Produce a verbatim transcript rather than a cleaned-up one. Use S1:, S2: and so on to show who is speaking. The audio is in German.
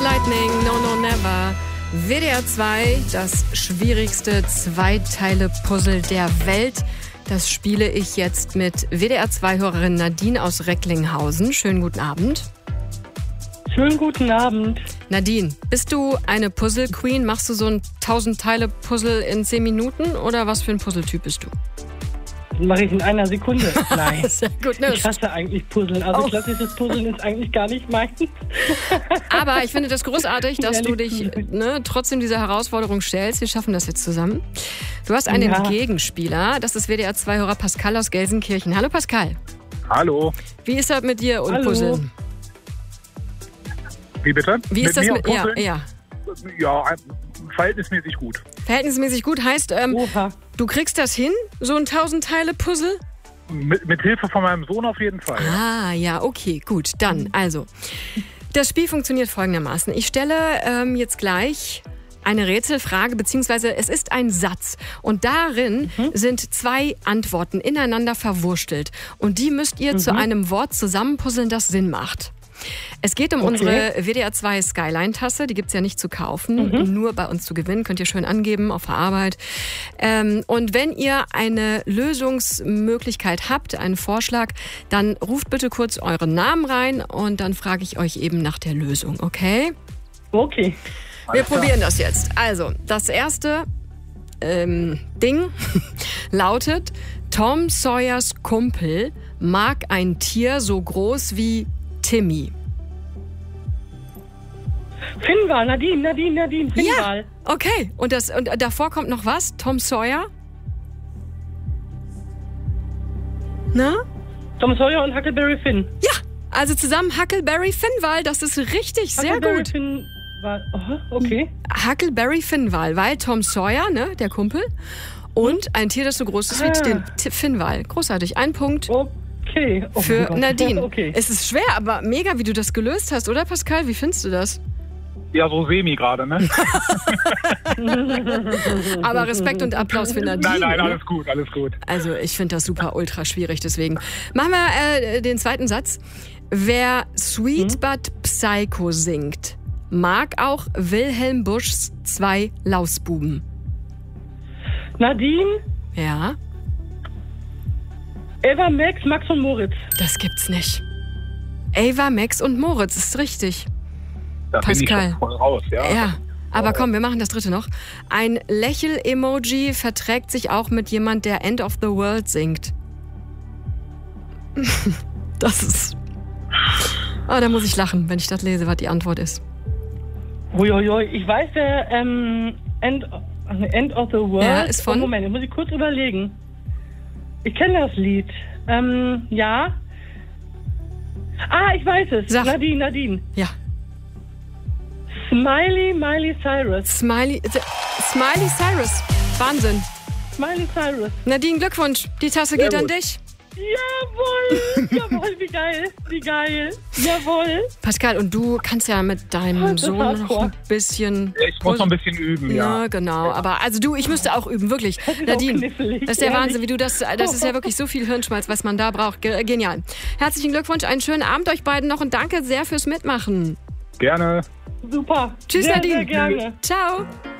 S1: Lightning, No No Never. W D R zwei, das schwierigste Zweiteile-Puzzle der Welt. Das spiele ich jetzt mit W D R zwei-Hörerin Nadine aus Recklinghausen. Schönen guten Abend.
S2: Schönen guten Abend.
S1: Nadine, bist du eine Puzzle-Queen? Machst du so ein tausend-Teile-Puzzle in zehn Minuten oder was für ein Puzzletyp bist du?
S2: Das mache ich in einer Sekunde. Nein.
S1: Sehr gut, ne?
S2: Ich hasse eigentlich Puzzeln. Also
S1: Oh.
S2: klassisches Puzzeln ist eigentlich gar nicht meins.
S1: Aber ich finde das großartig, dass du
S2: Ehrlich
S1: dich
S2: gesagt.
S1: ne, trotzdem dieser Herausforderung stellst. Wir schaffen das jetzt zusammen. Du hast einen
S2: Ja.
S1: Gegenspieler. Das ist W D R zwei-Hörer Pascal aus Gelsenkirchen. Hallo Pascal.
S3: Hallo.
S1: Wie ist das mit dir und
S2: Hallo.
S1: Puzzeln?
S3: Wie bitte?
S1: Wie ist das
S3: mir
S1: mit
S3: und
S1: ja,
S3: Puzzeln?
S1: ja.
S3: Ja, ein- verhältnismäßig gut.
S1: Verhältnismäßig gut heißt, ähm,
S2: Oha.
S1: du kriegst das hin, so ein tausend-Teile-Puzzle?
S3: Mit, mit Hilfe von meinem Sohn auf jeden Fall.
S1: Ah, ja, okay, gut. Dann, also, das Spiel funktioniert folgendermaßen. Ich stelle ähm, jetzt gleich eine Rätselfrage, beziehungsweise es ist ein Satz. Und darin sind zwei Antworten ineinander verwurstelt. Und die müsst ihr zu einem Wort zusammenpuzzeln, das Sinn macht. Es geht um
S2: Okay.
S1: unsere W D R zwei Skyline-Tasse. Die gibt's ja nicht zu kaufen, nur bei uns zu gewinnen. Könnt ihr schön angeben auf der Arbeit. Ähm, und wenn ihr eine Lösungsmöglichkeit habt, einen Vorschlag, dann ruft bitte kurz euren Namen rein und dann frage ich euch eben nach der Lösung, okay?
S2: Okay.
S1: Wir
S3: Alles klar.
S1: probieren das jetzt. Also, das erste ähm, Ding lautet: Tom Sawyers Kumpel mag ein Tier so groß wie Timmy.
S2: Finnwal, Nadine, Nadine, Nadine, Finnwal.
S1: Okay. Und, das, und davor kommt noch was? Tom Sawyer? Na?
S2: Tom Sawyer und Huckleberry Finn.
S1: Ja, also zusammen Huckleberry Finnwal. Das ist richtig, sehr
S2: Huckleberry
S1: gut.
S2: Finnwal. Aha, okay.
S1: Huckleberry Finnwal, weil Tom Sawyer, ne, der Kumpel, und ein Tier, das so groß ist wie
S2: Ah.
S1: den T- Finnwal. Großartig. Ein Punkt
S2: Okay. Oh
S1: für
S2: mein Gott.
S1: Nadine.
S2: Okay.
S1: Es ist schwer, aber mega, wie du das gelöst hast, oder Pascal? Wie findest du das?
S3: Ja, so semi gerade, ne?
S1: Aber Respekt und Applaus für Nadine.
S3: Nein, nein,
S1: ne?
S3: alles gut, alles gut.
S1: Also ich finde das super ultra schwierig, deswegen. Machen wir äh, den zweiten Satz. Wer Sweet But Psycho singt, mag auch Wilhelm Buschs zwei Lausbuben.
S2: Nadine,
S1: Ja,
S2: Eva, Max, Max und Moritz.
S1: das gibt's nicht. Ava, Max und Moritz, ist richtig.
S3: Da bin ich
S1: Pascal.
S3: schon voll raus, ja.
S1: Ja, aber komm, wir machen das dritte noch. Ein Lächel-Emoji verträgt sich auch mit jemand, der End of the World singt. Das ist... Oh, da muss ich lachen, wenn ich das lese, was die Antwort ist.
S2: Uiuiui, ich weiß, der ähm, End, End of the World.
S1: Ja, ist von-
S2: Oh, Moment, jetzt muss ich kurz überlegen. Ich kenne das Lied. Ähm, ja. Ah, ich weiß es.
S1: Sag.
S2: Nadine, Nadine.
S1: Ja.
S2: Smiley, Miley Cyrus.
S1: Smiley, äh, Smiley Cyrus. Wahnsinn.
S2: Smiley Cyrus.
S1: Nadine, Glückwunsch. Die Tasse geht
S3: Sehr
S1: an
S3: gut.
S1: dich.
S2: Jawohl, jawohl, wie geil, wie geil. Jawohl.
S1: Pascal, und du kannst ja mit deinem
S2: Das
S1: Sohn
S2: war
S1: noch
S2: vor.
S1: ein bisschen...
S3: Ich muss noch ein bisschen üben,
S1: Ja,
S3: ja.
S1: genau. Aber also du, ich müsste auch üben, wirklich.
S2: ist auch
S1: Nadine,
S2: knifflig,
S1: das ist der
S2: ehrlich.
S1: Wahnsinn, wie du das, das ist ja wirklich so viel Hirnschmalz, was man da braucht. Ge- Genial. Herzlichen Glückwunsch, einen schönen Abend euch beiden noch und danke sehr fürs Mitmachen.
S3: Gerne.
S2: Super.
S1: Tschüss,
S2: sehr,
S1: Nadine.
S2: Sehr gerne.
S1: Ciao.